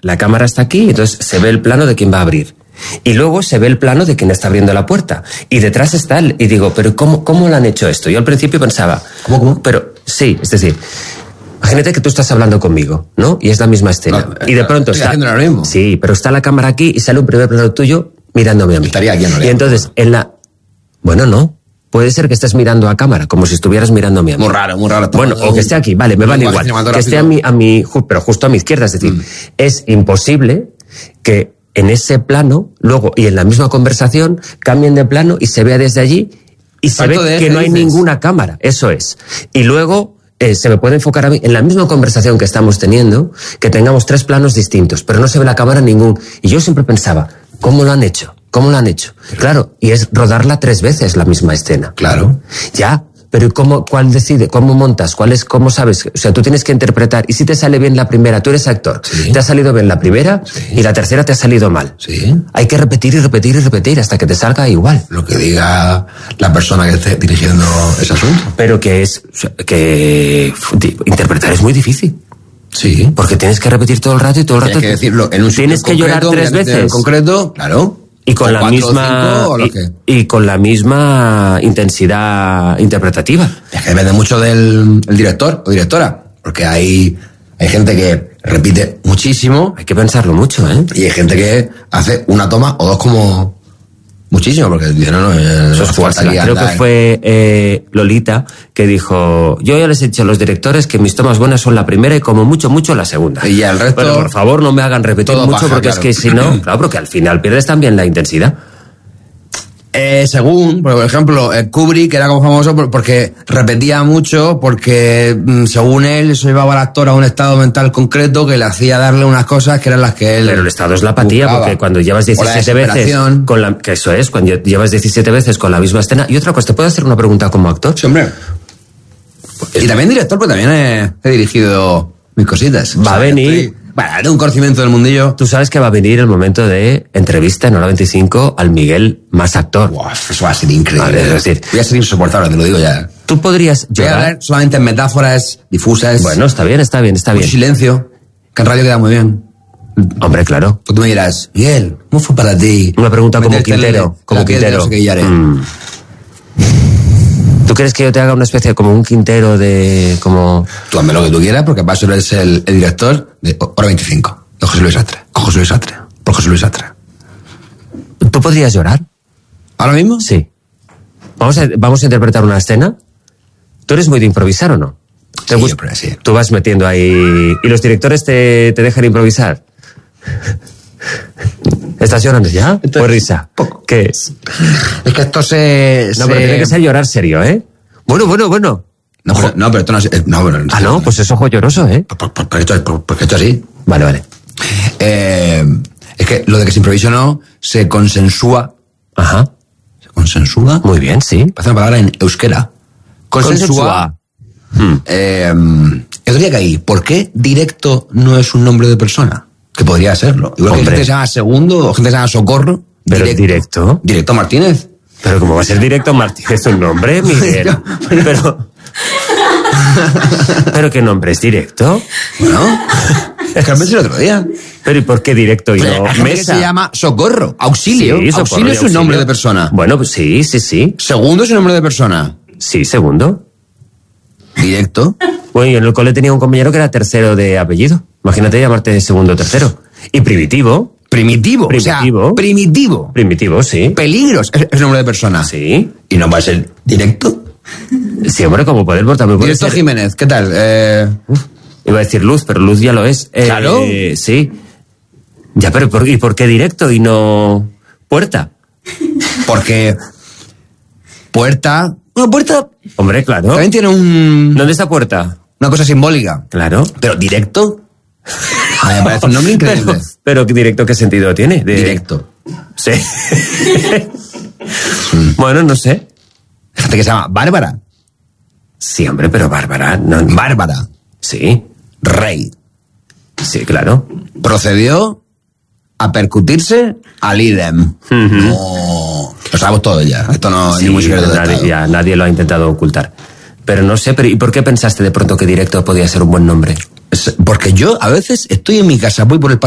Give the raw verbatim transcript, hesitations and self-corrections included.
la cámara está aquí, entonces se ve el plano de quién va a abrir. Y luego se ve el plano de quién está abriendo la puerta. Y detrás está el... Y digo, ¿pero cómo, cómo lo han hecho esto? Yo al principio pensaba... ¿Cómo, cómo? Pero sí, es decir... Imagínate que tú estás hablando conmigo, ¿no? Y es la misma escena. No, y de pronto estoy está... haciendo lo mismo. Sí, pero está la cámara aquí y sale un primer plano tuyo mirándome a mí. Estaría aquí en Y entonces, en la... Bueno, no. Puede ser que estés mirando a cámara, como si estuvieras mirándome a mí. Muy raro, muy raro. Bueno, o que esté aquí, vale, me vale igual. Que esté a mi, a mi, pero justo a mi izquierda, es decir, mm. es imposible que en ese plano, luego, y en la misma conversación, cambien de plano y se vea desde allí y se Salto ve que no hay dices. ninguna cámara, eso es. Y luego eh, se me puede enfocar a mí, en la misma conversación que estamos teniendo, que tengamos tres planos distintos, pero no se ve la cámara en ningún. Y yo siempre pensaba, ¿cómo lo han hecho? ¿Cómo lo han hecho? Claro, y es rodarla tres veces la misma escena. Claro. Ya, pero ¿cómo, cuál decide? ¿Cómo montas? ¿Cuál es, cómo sabes? O sea, tú tienes que interpretar. Y si te sale bien la primera, tú eres actor. Sí. Te ha salido bien la primera sí. y la tercera te ha salido mal. Sí. Hay que repetir y repetir y repetir hasta que te salga igual. Lo que diga la persona que esté dirigiendo ese asunto. Pero que es, que interpretar es muy difícil. Sí. Porque tienes que repetir todo el rato y todo el rato. Tienes que decirlo en un Tienes que concreto, llorar tres veces. En concreto, claro. Y con la cuatro, misma cinco, o y, que... y con la misma intensidad interpretativa. Es que depende mucho del el director o directora, porque hay hay gente que repite muchísimo. Hay que pensarlo mucho, ¿eh? Y hay gente que hace una toma o dos como muchísimo, porque dice, no, no, eh, eso es jugársela. Creo que fue eh, Lolita que dijo, yo ya les he dicho a los directores que mis tomas buenas son la primera y como mucho, mucho la segunda. Y ya el resto... Pero por favor no me hagan repetir mucho paja, porque claro. es que si no, claro, porque al final pierdes también la intensidad. Eh, según, por ejemplo, eh, Kubrick era como famoso porque repetía mucho, porque mm, según él eso llevaba al actor a un estado mental concreto que le hacía darle unas cosas que eran las que él... Pero el estado es la apatía, buscaba. porque cuando llevas diecisiete veces con la, que eso es, cuando llevas diecisiete veces con la misma escena. Y otra cosa, ¿te puedo hacer una pregunta como actor? Sí, hombre. Pues, y también director, porque también he, he dirigido mis cositas. Va o sea, a venir... Estoy, bueno, de un conocimiento del mundillo. Tú sabes que va a venir el momento de entrevista en Hora veinticinco al Miguel más actor. Wow, eso va a ser increíble. Vale, es decir, voy a ser insoportable, te lo digo ya. Tú podrías Voy llorar. a hablar solamente en metáforas difusas. Bueno, está bien, está bien, está un bien. silencio, que en radio queda muy bien. Hombre, claro. Pues tú me dirás, Miguel, ¿cómo fue para ti? Una pregunta como meterte en Quintero. la Como piel de Quintero. no sé qué, y haré? Mm. ¿Tú quieres que yo te haga una especie de como un Quintero de... como... Tú hazme lo que tú quieras, porque para eso eres el, el director de Hora veinticinco. De José Luis Sastre. Con José Luis Sastre. Por José Luis Sastre. ¿Tú podrías llorar? ¿Ahora mismo? Sí. Vamos a, vamos a interpretar una escena. ¿Tú eres muy de improvisar o no? ¿Te Sí, gust- yo creo que sí. Tú vas metiendo ahí... ¿Y los directores te, te dejan improvisar? ¿Estás llorando ya? Entonces, ¿O risa? poco. ¿Qué es? Es que esto se... No, se... pero tiene que ser llorar serio, ¿eh? Bueno, bueno, bueno. No, pero, no, pero esto no es... eh, No, pero, Ah, no, pues es ojo lloroso, ¿eh? Por, por, por, esto, por, porque esto así. Vale, vale. Eh, es que lo de que se improvisa o no, se consensúa. Ajá. Se consensúa. Muy bien, sí. Parece una palabra en euskera. Consensúa. Mm. Eh, yo diría que ahí, ¿por qué directo no es un nombre de persona? Que podría serlo. Igual que Hombre. gente que se llama Segundo o gente que se llama Socorro. Pero directo. Directo Martínez. Pero ¿cómo va a ser directo Martínez un nombre, Miguel? Pero... ¿Pero qué nombre es directo? Bueno, es que lo pensé el otro día. ¿Pero y por qué directo y Pero no hay gente que mesa? se llama Socorro, Auxilio. Sí, Socorro Auxilio y es un nombre de persona. Bueno, pues sí, sí, sí. Segundo es un nombre de persona. Sí, segundo. Directo. Bueno, yo en el cole tenía un compañero que era tercero de apellido. Imagínate llamarte segundo o tercero. Y primitivo. Primitivo. Primitivo. O sea, primitivo. Primitivo, sí. Peligros es, es nombre de persona. Sí. Y no va a ser directo. Sí, hombre, como poder, por también puede Directo ser... Jiménez, ¿qué tal? Eh... Iba a decir Luz, pero Luz ya lo es. Eh, Claro. Sí. Ya, pero ¿por, ¿y por qué directo y no puerta? Porque puerta... Bueno, puerta Hombre, claro. también tiene un, ¿Dónde está puerta? una cosa simbólica. Claro. Pero directo... A mí me parece un nombre increíble. Pero, pero directo, ¿qué sentido tiene? De... Directo. Sí. Bueno, no sé. Hay gente que se llama Bárbara. Sí, hombre, pero Bárbara, no. Bárbara. Sí, Rey. sí, claro. Procedió a percutirse al idem. No, lo sabemos todo ya. Esto no es Sí, ningún secreto de nadie, Estado. ya, nadie lo ha intentado ocultar. Pero no sé, pero ¿y por qué pensaste de pronto que directo podía ser un buen nombre? Es- Porque yo a veces estoy en mi casa, voy por el